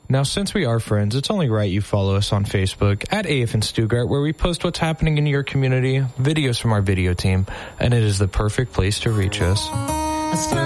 Now, since we are friends, it's only right you follow us on Facebook at AF in Stuttgart, where we post what's happening in your community, videos from our video team, and it is the perfect place to reach us.